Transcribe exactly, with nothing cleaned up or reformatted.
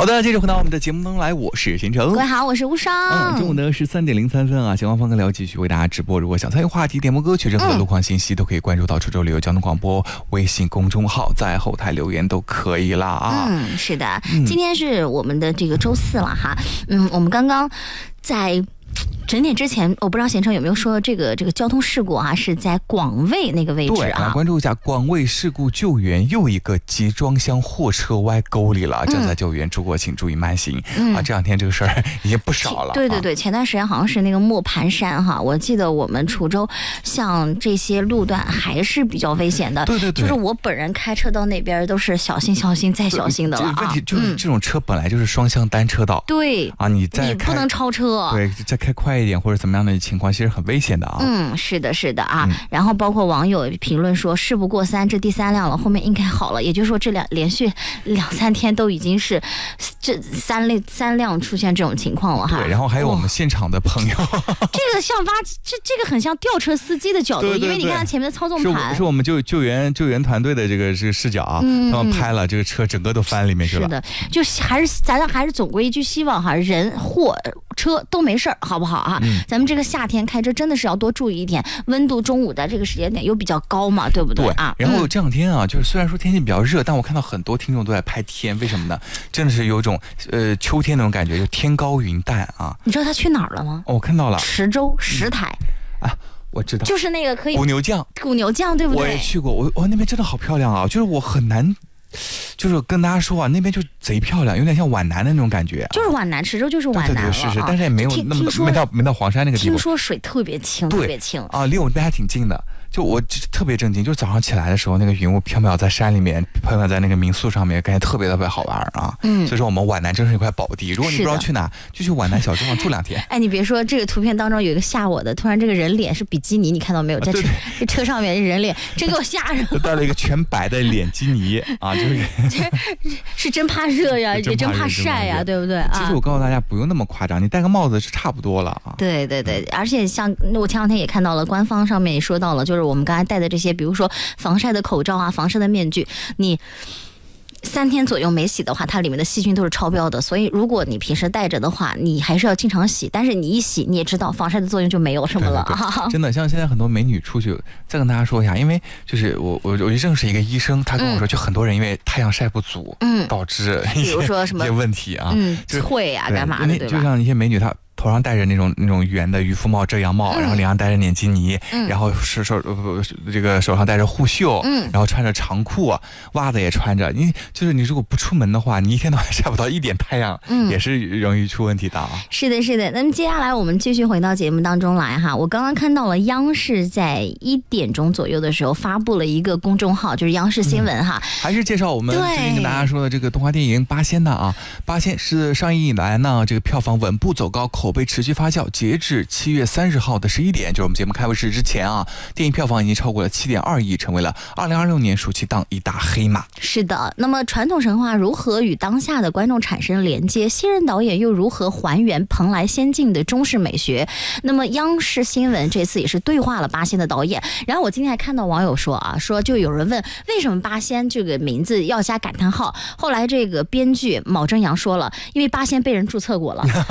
好的，接着回到我们的节目中来，我是贤成。 各位好，我是吴双。 嗯，中午呢是三点零三分啊，前方方跟聊继续为大家直播。如果想参与话题、点播歌曲、任何的路况信息，嗯、都可以关注到株洲旅游交通广播微信公众号，在后台留言都可以啦啊。 嗯，是的，嗯、今天是我们的这个周四了哈。嗯，我们刚刚在整点之前，我不知道贤成有没有说这个这个交通事故啊，是在广卫那个位置啊。 对，来关注一下广卫事故救援，又一个集装箱货车歪沟里了，正在救援，诸国请注意慢行、嗯、啊！这两天这个事儿已经不少了。 对对对，前段时间好像是那个磨盘山哈，我记得我们滁州像这些路段还是比较危险的。 对对对， 就是我本人开车到那边都是小心小心再小心的了啊。 问题就是这种车本来就是双向单车道， 对啊，你再你不能超车， 对，再开快一点或者怎么样的情况，其实很危险的啊。 嗯，是的，是的啊。嗯、然后包括网友评论说，事不过三，这第三辆了，后面应该好了。也就是说，这两连续两三天都已经是这三类三辆出现这种情况了哈。 对，然后还有我们现场的朋友，哦、 这个像挖这这个很像吊车司机的角度，对对对，因为你看前面的操纵盘， 是, 是我们救救援救援团队的这个这个视角啊，嗯、他们拍了这个车整个都翻里面去了。 是的，就还是咱还是总归一句希望哈，人货车都没事儿，好不好啊？嗯、咱们这个夏天开车真的是要多注意一点，温度中午的这个时间点又比较高嘛，对不对？ 对啊。 然后这两天啊，就是虽然说天气比较热，但我看到很多听众都在拍天，为什么呢？真的是有一种呃秋天那种感觉，就天高云淡啊。 你知道他去哪儿了吗？ 哦，我看到了， 池州石台、 嗯、啊。我知道， 就是那个可以古牛酱， 古牛酱对不对？ 我也去过，我我那边真的好漂亮啊！就是我很难，就是跟大家说啊，那边就贼漂亮，有点像皖南的那种感觉、啊。 就是皖南，池州就是皖南了， 对对对，是是，但是也没有那么没到没到黄山那个地方。 听说水特别清，特别清啊，离我们那还挺近的。就我特别震惊，就早上起来的时候，那个云雾飘渺在山里面，飘渺在那个民宿上面，感觉特别特别好玩啊！嗯，所以说我们皖南真是一块宝地。如果你不知道去哪，就去皖南小镇上住两天。 哎，你别说，这个图片当中有一个吓我的，突然这个人脸是比基尼，你看到没有？在车、啊、这车上面人脸，真给我吓着了。 带了一个全白的脸基尼啊，就是是真怕热呀，也真怕晒呀，对不对？ 其实我告诉大家，不用那么夸张，你戴个帽子是差不多了啊。 对对对，而且像我前两天也看到了，官方上面也说到了，就是我们刚才戴的这些，比如说防晒的口罩啊、防晒的面具，你三天左右没洗的话，它里面的细菌都是超标的。所以如果你平时戴着的话，你还是要经常洗。但是你一洗，你也知道防晒的作用就没有什么了。 对对对真的，像现在很多美女出去，再跟大家说一下，因为就是我我我认识一个医生，他跟我说，就很多人因为太阳晒不足，嗯，导致一些比如说什么一些问题啊， 嗯，会啊，干嘛的，对吧？ 就像一些美女她。头上戴着那种那种圆的渔夫帽、遮阳帽，嗯、然后脸上戴着脸基尼，嗯、然后手手呃这个手上戴着护袖，嗯、然后穿着长裤，袜子也穿着。你就是你如果不出门的话，你一天到晚晒不到一点太阳，嗯、也是容易出问题的啊。 是的，是的。那么接下来我们继续回到节目当中来哈。我刚刚看到了央视在一点钟左右的时候发布了一个公众号，就是央视新闻哈、嗯。 还是介绍我们最近跟大家说的这个动画电影《八仙》的啊，《八仙》是上映以来呢，这个票房稳步走高，口碑持续发酵。截至七月三十号的十一点，就是我们节目开卫视之前啊，电影票房已经超过了七点二亿，成为了二零二六年暑期档一大黑马。 是的，那么传统神话如何与当下的观众产生连接？新人导演又如何还原蓬莱仙境的中式美学？那么央视新闻这次也是对话了八仙的导演。然后我今天还看到网友说啊，说就有人问为什么八仙这个名字要加感叹号？后来这个编剧毛正阳说了，因为八仙被人注册过了。